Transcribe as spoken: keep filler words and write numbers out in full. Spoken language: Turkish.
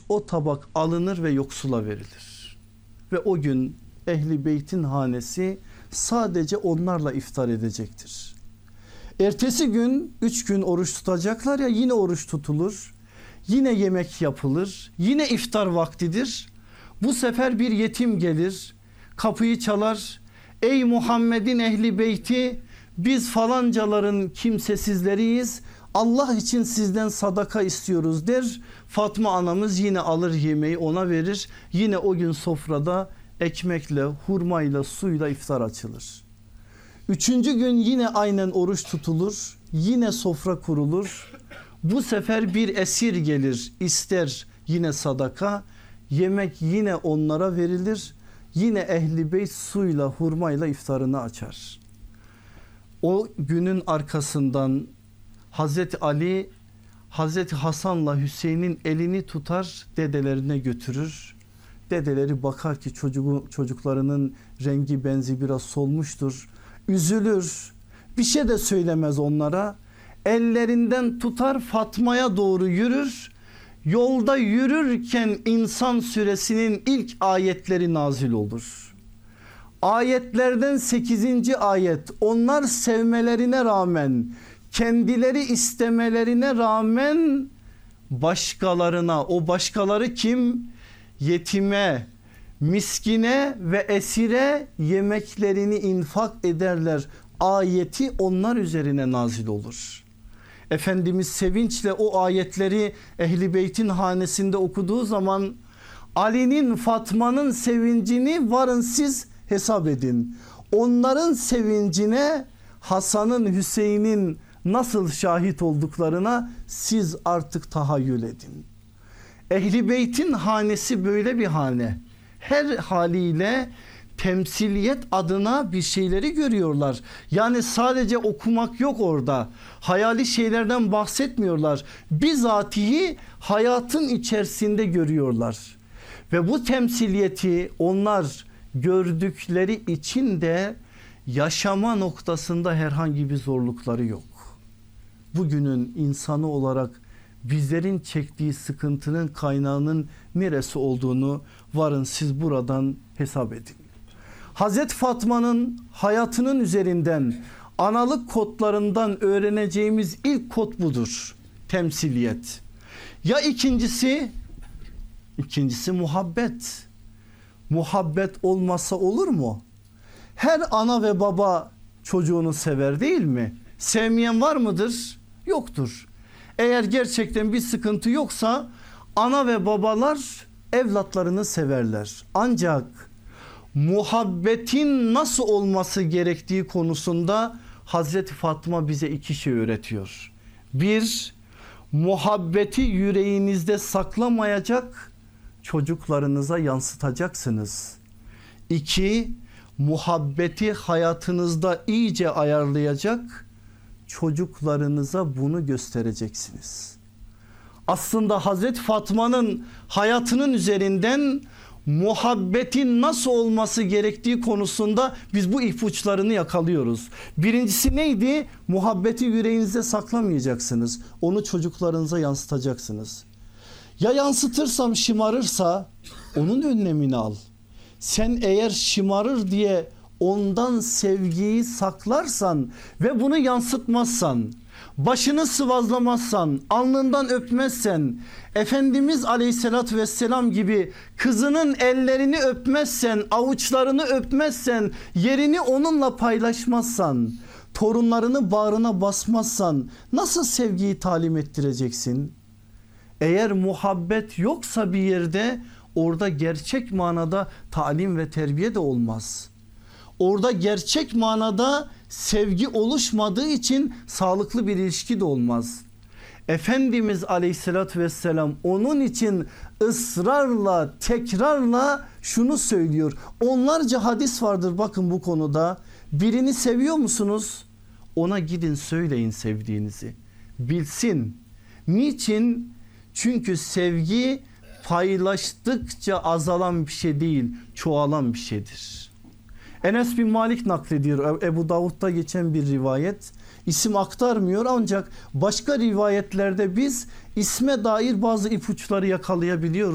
o tabak alınır ve yoksula verilir. Ve o gün Ehli Beyt'in hanesi sadece onlarla iftar edecektir. Ertesi gün üç gün oruç tutacaklar ya, yine oruç tutulur. Yine yemek yapılır. Yine iftar vaktidir. Bu sefer bir yetim gelir, kapıyı çalar. Ey Muhammed'in ehli beyti, biz falancaların kimsesizleriyiz, Allah için sizden sadaka istiyoruz der. Fatma anamız yine alır yemeği ona verir. Yine o gün sofrada ekmekle, hurmayla, suyla iftar açılır. Üçüncü gün yine aynen oruç tutulur. Yine sofra kurulur. Bu sefer bir esir gelir, ister yine sadaka. Yemek yine onlara verilir. Yine Ehli Beyt suyla, hurmayla iftarını açar. O günün arkasından Hazreti Ali Hazreti Hasan'la Hüseyin'in elini tutar, dedelerine götürür. Dedeleri bakar ki çocuğu, çocuklarının rengi benzi biraz solmuştur. Üzülür. Bir şey de söylemez onlara. Ellerinden tutar, Fatma'ya doğru yürür. Yolda yürürken İnsan suresinin ilk ayetleri nazil olur. Ayetlerden sekizinci ayet, onlar sevmelerine rağmen, kendileri istemelerine rağmen başkalarına, o başkaları kim? Yetime, miskine ve esire yemeklerini infak ederler. Ayeti onlar üzerine nazil olur. Efendimiz sevinçle o ayetleri Ehli Beyt'in hanesinde okuduğu zaman Ali'nin, Fatma'nın sevincini varın siz hesap edin. Onların sevincine Hasan'ın, Hüseyin'in nasıl şahit olduklarına siz artık tahayyül edin. Ehli Beyt'in hanesi böyle bir hane. Her haliyle temsiliyet adına bir şeyleri görüyorlar. Yani sadece okumak yok orada. Hayali şeylerden bahsetmiyorlar. Bizatihi hayatın içerisinde görüyorlar. Ve bu temsiliyeti onlar gördükleri için de yaşama noktasında herhangi bir zorlukları yok. Bugünün insanı olarak bizlerin çektiği sıkıntının kaynağının neresi olduğunu varın siz buradan hesap edin. Hazreti Fatma'nın hayatının üzerinden, analık kodlarından öğreneceğimiz ilk kod budur. Temsiliyet. Ya ikincisi, ikincisi muhabbet. Muhabbet olmasa olur mu? Her ana ve baba çocuğunu sever değil mi? Sevmeyen var mıdır? Yoktur. Eğer gerçekten bir sıkıntı yoksa ana ve babalar evlatlarını severler. Ancak muhabbetin nasıl olması gerektiği konusunda Hazreti Fatma bize iki şey öğretiyor. Bir, muhabbeti yüreğinizde saklamayacak, çocuklarınıza yansıtacaksınız. İki, muhabbeti hayatınızda iyice ayarlayacak, çocuklarınıza bunu göstereceksiniz. Aslında Hazreti Fatma'nın hayatının üzerinden muhabbetin nasıl olması gerektiği konusunda biz bu ipuçlarını yakalıyoruz. Birincisi neydi? Muhabbeti yüreğinizde saklamayacaksınız. Onu çocuklarınıza yansıtacaksınız. Ya yansıtırsam şımarırsa onun önlemini al. Sen eğer şımarır diye ondan sevgiyi saklarsan ve bunu yansıtmazsan, başını sıvazlamazsan, alnından öpmezsen, Efendimiz Aleyhisselatü Vesselam gibi kızının ellerini öpmezsen, avuçlarını öpmezsen, yerini onunla paylaşmazsan, torunlarını bağrına basmazsan nasıl sevgiyi talim ettireceksin? Eğer muhabbet yoksa bir yerde, orada gerçek manada talim ve terbiye de olmaz. Orada gerçek manada sevgi oluşmadığı için sağlıklı bir ilişki de olmaz. Efendimiz Aleyhisselatü Vesselam onun için ısrarla, tekrarla şunu söylüyor. Onlarca hadis vardır bakın bu konuda. Birini seviyor musunuz? Ona gidin söyleyin sevdiğinizi. Bilsin. Niçin? Çünkü sevgi paylaştıkça azalan bir şey değil, çoğalan bir şeydir. Enes bin Malik naklediyor, Ebu Davud'da geçen bir rivayet. İsim aktarmıyor ancak başka rivayetlerde biz isme dair bazı ipuçları yakalayabiliyoruz.